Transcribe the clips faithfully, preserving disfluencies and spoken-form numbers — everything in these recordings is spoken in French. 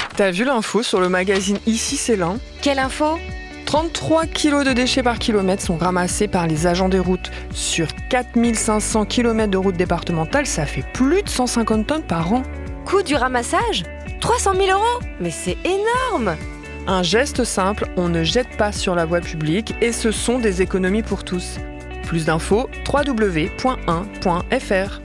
T'as vu l'info sur le magazine Ici c'est l'Ain ? Quelle info ? trente-trois kilos de déchets par kilomètre sont ramassés par les agents des routes. Sur quatre mille cinq cents kilomètres de routes départementales, ça fait plus de cent cinquante tonnes par an. Coût du ramassage ? trois cent mille euros ? Mais c'est énorme ! Un geste simple, on ne jette pas sur la voie publique et ce sont des économies pour tous. Plus d'infos, w w w point un point f r.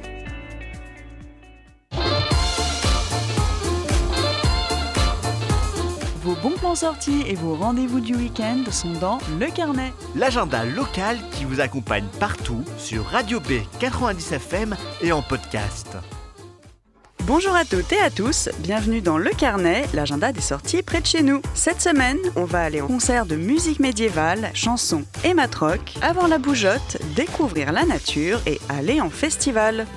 Vos bons plans sortis et vos rendez-vous du week-end sont dans Le Carnet. L'agenda local qui vous accompagne partout sur Radio B quatre-vingt-dix F M et en podcast. Bonjour à toutes et à tous, bienvenue dans Le Carnet, l'agenda des sorties près de chez nous. Cette semaine, on va aller au concert de musique médiévale, chansons et matrock, avant la bougeotte, découvrir la nature et aller en festival.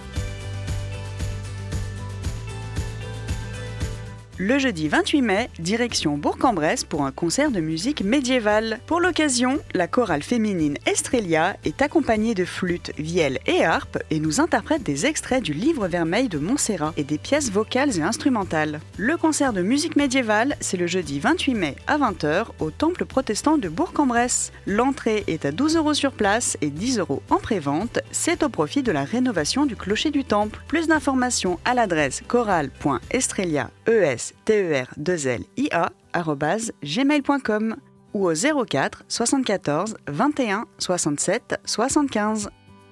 Le jeudi vingt-huit mai, direction Bourg-en-Bresse pour un concert de musique médiévale. Pour l'occasion, la chorale féminine Estrelia est accompagnée de flûtes, vielles et harpes et nous interprète des extraits du livre vermeil de Montserrat et des pièces vocales et instrumentales. Le concert de musique médiévale, c'est le jeudi vingt-huit mai à vingt heures au temple protestant de Bourg-en-Bresse. L'entrée est à douze euros sur place et dix euros en prévente. C'est au profit de la rénovation du clocher du temple. Plus d'informations à l'adresse chorale point estrelia e s T E R deux L I A arobase gmail point com ou au zéro quatre soixante-quatorze vingt et un soixante-sept soixante-quinze.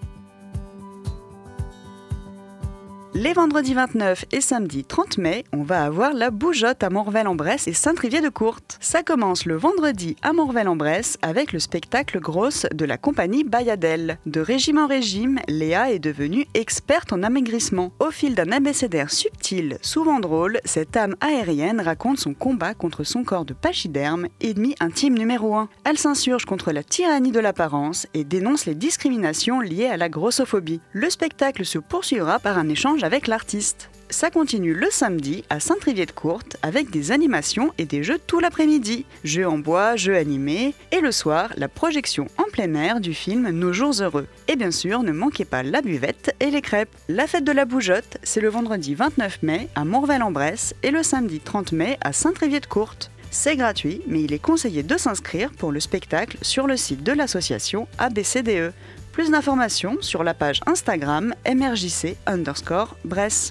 Les vendredis vingt-neuf et samedi trente mai, on va avoir la bougeotte à Morvel-en-Bresse et Saint-Trivier-de-Courte. Ça commence le vendredi à Morvel-en-Bresse avec le spectacle Grosse de la compagnie Bayadelle. De régime en régime, Léa est devenue experte en amaigrissement. Au fil d'un abécédaire subtil, souvent drôle, cette âme aérienne raconte son combat contre son corps de pachyderme, ennemi intime numéro un. Elle s'insurge contre la tyrannie de l'apparence et dénonce les discriminations liées à la grossophobie. Le spectacle se poursuivra par un échange avec l'artiste. Ça continue le samedi à Saint-Trivier-de-Courte avec des animations et des jeux tout l'après-midi. Jeux en bois, jeux animés et le soir, la projection en plein air du film Nos jours heureux. Et bien sûr, ne manquez pas la buvette et les crêpes. La fête de la bougeotte, c'est le vendredi vingt-neuf mai à Morvel-en-Bresse et le samedi trente mai à Saint-Trivier-de-Courte. C'est gratuit, mais il est conseillé de s'inscrire pour le spectacle sur le site de l'association A B C D E. Plus d'informations sur la page Instagram M R J C underscore Bresse.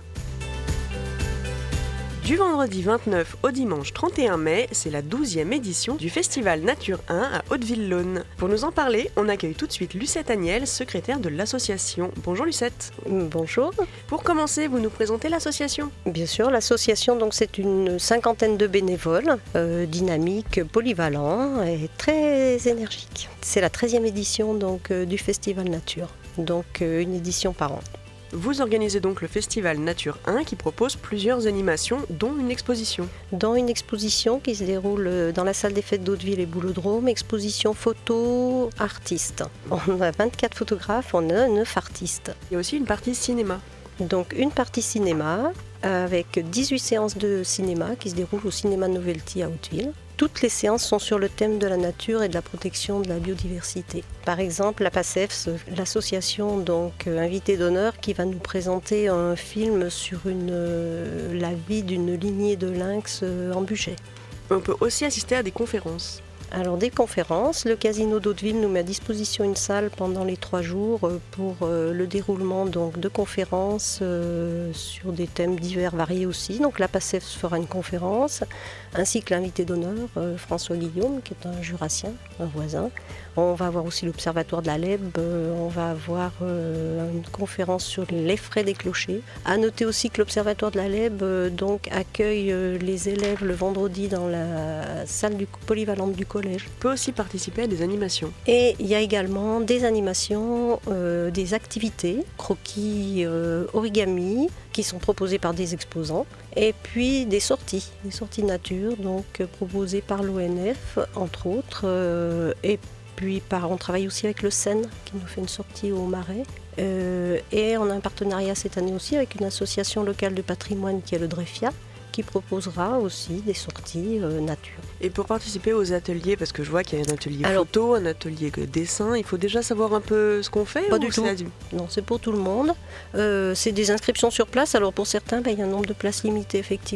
Du vendredi vingt-neuf au dimanche trente et un mai, c'est la douzième édition du Festival Nature un à Hauteville-Laune. Pour nous en parler, on accueille tout de suite Lucette Agnel, secrétaire de l'association. Bonjour Lucette. Bonjour. Pour commencer, vous nous présentez l'association ? Bien sûr, l'association, donc, c'est une cinquantaine de bénévoles, euh, dynamiques, polyvalents et très énergiques. C'est la treizième édition donc, euh, du Festival Nature, donc euh, une édition par an. Vous organisez donc le Festival Nature un qui propose plusieurs animations, dont une exposition. Dans une exposition qui se déroule dans la salle des fêtes d'Hauteville et Boulodrome, exposition photo artistes. On a vingt-quatre photographes, on a neuf artistes. Il y a aussi une partie cinéma. Donc une partie cinéma avec dix-huit séances de cinéma qui se déroulent au cinéma Novelty à Hauteville. Toutes les séances sont sur le thème de la nature et de la protection de la biodiversité. Par exemple, la PACEF, l'association donc euh, invitée d'honneur, qui va nous présenter un film sur une, euh, la vie d'une lignée de lynx euh, en Bugey. On peut aussi assister à des conférences. Alors des conférences, le Casino d'Hauteville nous met à disposition une salle pendant les trois jours pour euh, le déroulement donc, de conférences euh, sur des thèmes divers variés aussi. Donc la PACEF fera une conférence, ainsi que l'invité d'honneur, euh, François Guillaume, qui est un jurassien, un voisin. On va avoir aussi l'Observatoire de la Lèbe, euh, on va avoir euh, une conférence sur les frais des clochers. À noter aussi que l'Observatoire de la Lèbe euh, donc, accueille euh, les élèves le vendredi dans la salle du, polyvalente du collège. On peut aussi participer à des animations. Et il y a également des animations, euh, des activités, croquis, euh, origami, qui sont proposées par des exposants. Et puis des sorties, des sorties nature, donc euh, proposées par l'O N F, entre autres, euh, et puis par, on travaille aussi avec le S E N qui nous fait une sortie au Marais. Euh, et on a un partenariat cette année aussi avec une association locale de patrimoine qui est le Drefia, qui proposera aussi des sorties euh, nature. Et pour participer aux ateliers, parce que je vois qu'il y a un atelier Alors, photo, un atelier dessin, il faut déjà savoir un peu ce qu'on fait? Pas ou du tout. Adu- Non, c'est pour tout le monde. Euh, c'est des inscriptions sur place. Alors pour certains, ben, il y a un nombre de places limité effectivement.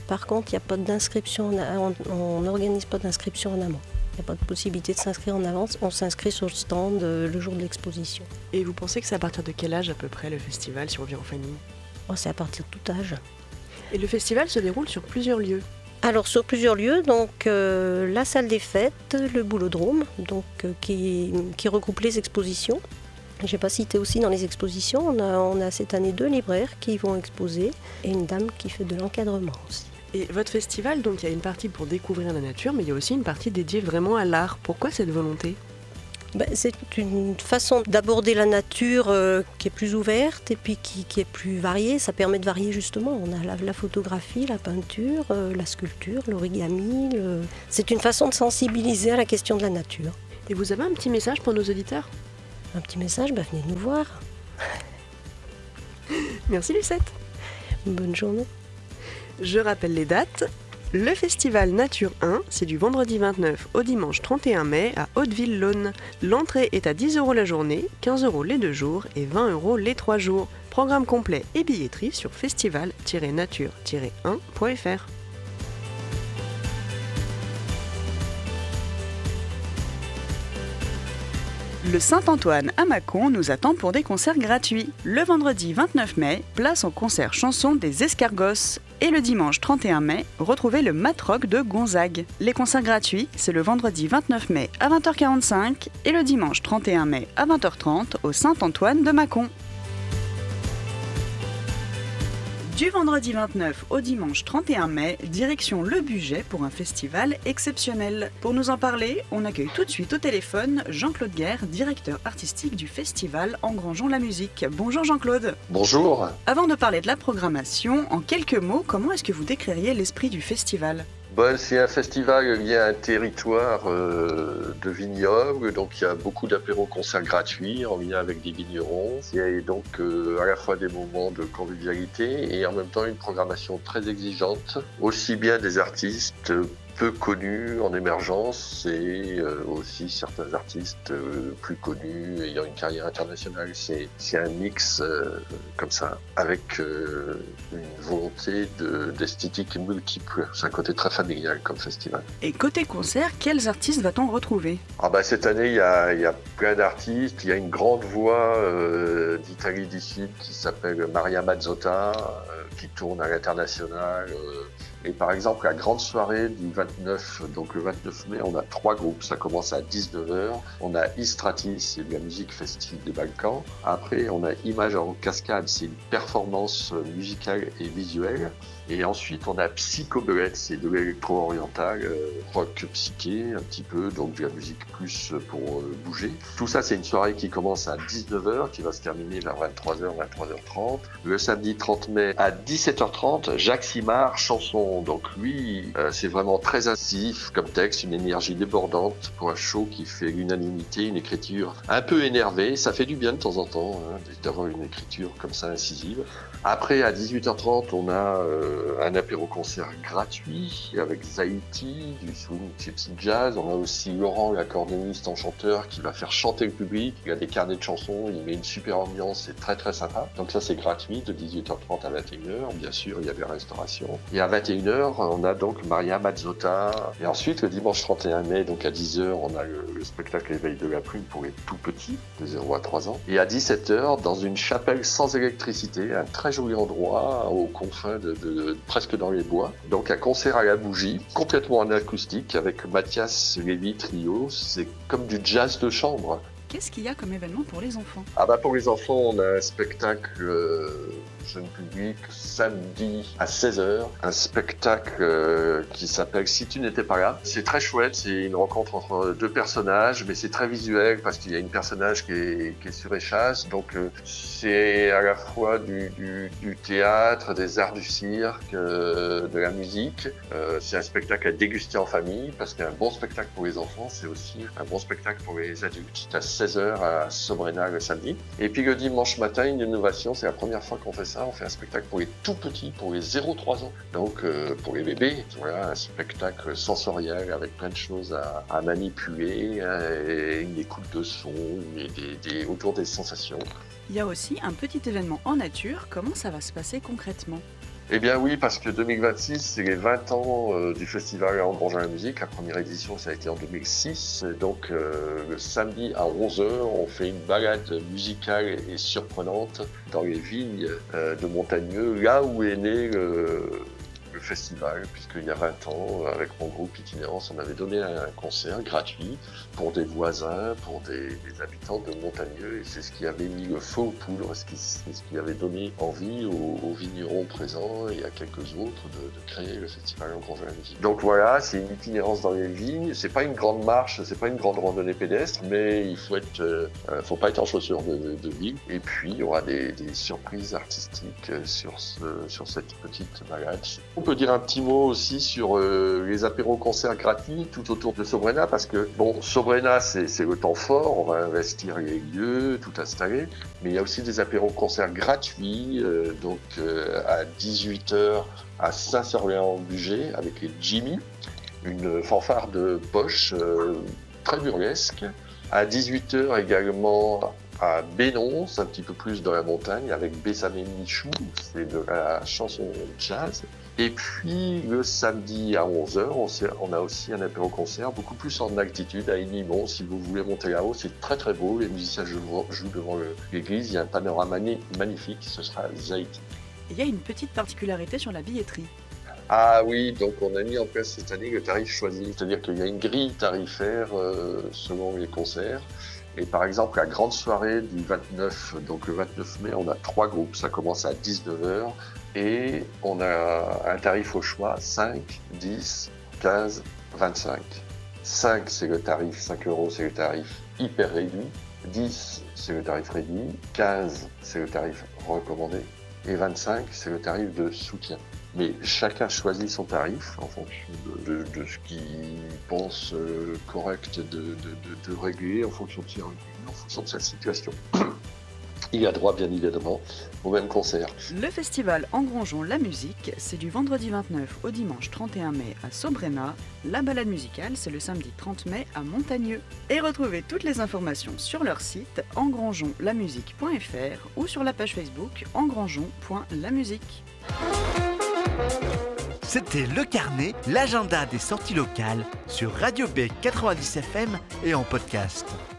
Par contre, il n'y a pas d'inscription, en, on n'organise pas d'inscription en amont. Il n'y a pas de possibilité de s'inscrire en avance, on s'inscrit sur le stand euh, le jour de l'exposition. Et vous pensez que c'est à partir de quel âge à peu près le festival si on vient en famille ? Oh, c'est à partir de tout âge. Et le festival se déroule sur plusieurs lieux. Alors sur plusieurs lieux, donc euh, la salle des fêtes, le boulodrome, donc, euh, qui, qui regroupe les expositions. Je n'ai pas cité aussi dans les expositions, on a, on a cette année deux libraires qui vont exposer et une dame qui fait de l'encadrement aussi. Et votre festival, donc il y a une partie pour découvrir la nature, mais il y a aussi une partie dédiée vraiment à l'art. Pourquoi cette volonté ? Ben, c'est une façon d'aborder la nature euh, qui est plus ouverte et puis qui, qui est plus variée. Ça permet de varier justement. On a la, la photographie, la peinture, euh, la sculpture, l'origami. Le... C'est une façon de sensibiliser à la question de la nature. Et vous avez un petit message pour nos auditeurs ? Un petit message, ben, venez nous voir. Merci Lucette. Bonne journée. Je rappelle les dates. Le festival Nature un, c'est du vendredi vingt-neuf au dimanche trente et un mai à Hauteville-Laune. L'entrée est à dix euros la journée, quinze euros les deux jours et vingt euros les trois jours. Programme complet et billetterie sur festival tiret nature tiret un point f r. Le Saint-Antoine à Mâcon nous attend pour des concerts gratuits. Le vendredi vingt-neuf mai, place au concert chanson des Escargos. Et le dimanche trente et un mai, retrouvez le Matrock de Gonzague. Les concerts gratuits, c'est le vendredi vingt-neuf mai à vingt heures quarante-cinq et le dimanche trente et un mai à vingt heures trente au Saint-Antoine de Mâcon. Du vendredi vingt-neuf au dimanche trente et un mai, direction Le Buget pour un festival exceptionnel. Pour nous en parler, on accueille tout de suite au téléphone Jean-Claude Guerre, directeur artistique du festival Engrangeons la musique. Bonjour Jean-Claude. Bonjour. Avant de parler de la programmation, en quelques mots, comment est-ce que vous décririez l'esprit du festival ? Bon, c'est un festival lié à un territoire euh, de vignobles, donc il y a beaucoup d'apéros-concerts gratuits en lien avec des vignerons. Il y a donc euh, à la fois des moments de convivialité et en même temps une programmation très exigeante, aussi bien des artistes peu connus en émergence et euh, aussi certains artistes euh, plus connus ayant une carrière internationale. C'est, c'est un mix euh, comme ça, avec euh, une volonté de, d'esthétique multiple. C'est un côté très familial comme festival. Et côté concert, quels artistes va-t-on retrouver ? Ah bah, cette année, il y a, il y a plein d'artistes. Il y a une grande voix euh, d'Italie du Sud qui s'appelle Maria Mazzotta, euh, qui tourne à l'international. Euh, Et par exemple, la grande soirée du vingt-neuf, donc le vingt-neuf mai, on a trois groupes. Ça commence à dix-neuf heures. On a Istrati, c'est de la musique festive des Balkans. Après, on a Images en cascade, c'est une performance musicale et visuelle. Et ensuite, on a Psychobelette, c'est de l'électro-oriental, euh, rock psyché un petit peu, donc de la musique plus pour euh, bouger. Tout ça, c'est une soirée qui commence à dix-neuf heures, qui va se terminer vers vingt-trois heures, vingt-trois heures trente. Le samedi trente mai à dix-sept heures trente, Jacques Simard, chanson. Donc lui, euh, c'est vraiment très incisif comme texte, une énergie débordante pour un show qui fait l'unanimité, une écriture un peu énervée. Ça fait du bien de temps en temps hein, d'avoir une écriture comme ça incisive. Après, à dix-huit heures trente, on a euh, un apéro-concert gratuit avec Zaïti, du swing gypsy jazz. On a aussi Laurent, l'accordéoniste enchanteur, qui va faire chanter le public. Il a des carnets de chansons, il met une super ambiance, c'est très très sympa. Donc ça, c'est gratuit de dix-huit heures trente à vingt et une heures. Bien sûr, il y a des restaurations. Et à vingt et une heures, on a donc Maria Mazzotta. Et ensuite, le dimanche trente et un mai, donc à dix heures, on a le, le spectacle Éveil de la plume pour les tout petits, de zéro à trois ans. Et à dix-sept heures, dans une chapelle sans électricité, un très joli endroit aux confins de, de, de presque dans les bois. Donc un concert à la bougie, complètement en acoustique avec Mathias Lévy Trio. C'est comme du jazz de chambre. Qu'est-ce qu'il y a comme événement pour les enfants ? Ah bah pour les enfants, on a un spectacle euh, jeune public samedi à seize heures, un spectacle euh, qui s'appelle Si tu n'étais pas là. C'est très chouette, c'est une rencontre entre deux personnages, mais c'est très visuel parce qu'il y a une personnage qui est, qui est sur échasse, donc euh, c'est à la fois du, du, du théâtre, des arts du cirque, euh, de la musique. Euh, c'est un spectacle à déguster en famille parce qu'un bon spectacle pour les enfants, c'est aussi un bon spectacle pour les adultes. C'est à seize heures à Sobrena le samedi. Et puis le dimanche matin, une innovation, c'est la première fois qu'on fait ça. On fait un spectacle pour les tout petits, pour les zéro à trois ans. Donc euh, pour les bébés, voilà, un spectacle sensoriel avec plein de choses à, à manipuler, hein, et une écoute de son, et des, des, autour des sensations. Il y a aussi un petit événement en nature. Comment ça va se passer concrètement ? Eh bien oui, parce que deux mille vingt-six, c'est les vingt ans euh, du festival Engrandgeons la musique. La première édition, ça a été en deux mille six. Et donc euh, le samedi à onze heures, on fait une balade musicale et surprenante dans les vignes euh, de Montagneux, là où est né le, le festival, puisqu'il y a vingt ans, avec mon groupe Itinérance, on avait donné un concert gratuit pour des voisins, pour des, des habitants de Montagneux, et c'est ce qui avait mis le feu aux poudres, ce qui, c'est ce qui avait donné envie aux, aux vignerons présents et à quelques autres de, de créer le festival Engrandgeons la musique. Donc voilà, c'est une itinérance dans les vignes, c'est pas une grande marche, c'est pas une grande randonnée pédestre, mais il faut être, euh, faut pas être en chaussures de, de, de ville, et puis il y aura des, des surprises artistiques sur, ce, sur cette petite balade. On peut dire un petit mot aussi sur euh, les apéros-concerts gratuits tout autour de Sobrena, parce que, bon, Sobrena, c'est, c'est le temps fort, on va investir les lieux, tout installer, mais il y a aussi des apéros-concerts gratuits, euh, donc euh, à dix-huit heures à Saint-Orléans-Bugey, avec les Jimmy, une fanfare de poche euh, très burlesque. À dix-huit heures également à Bénon, un petit peu plus dans la montagne, avec Bessamé Michou, c'est de la chanson jazz. Et puis le samedi à onze heures, on, on a aussi un apéro-concert beaucoup plus en altitude, à Enimont. Si vous voulez monter là-haut, c'est très très beau. Les musiciens jouent, jouent devant le, l'église, il y a un panorama magnifique, ce sera Zaïti. Il y a une petite particularité sur la billetterie. Ah oui, donc on a mis en place cette année le tarif choisi, c'est-à-dire qu'il y a une grille tarifaire euh, selon les concerts. Et par exemple, la grande soirée du vingt-neuf, donc le vingt-neuf mai, on a trois groupes, ça commence à dix-neuf heures et on a un tarif au choix, cinq, dix, quinze, vingt-cinq. cinq, c'est le tarif, cinq euros, c'est le tarif hyper réduit. dix, c'est le tarif réduit. quinze, c'est le tarif recommandé. Et vingt-cinq, c'est le tarif de soutien. Mais chacun choisit son tarif en fonction de, de, de ce qu'il pense euh, correct de, de, de, de régler, en fonction de ses revenus, en fonction de sa situation. Il a droit, bien évidemment, au même concert. Le festival Engrandgeons la musique, c'est du vendredi vingt-neuf au dimanche trente et un mai à Sobrena. La balade musicale, c'est le samedi trente mai à Montagneux. Et retrouvez toutes les informations sur leur site engrandgeons la musique point f r ou sur la page Facebook engrandgeons point la musique. C'était Le Carnet, l'agenda des sorties locales sur Radio B quatre-vingt-dix F M et en podcast.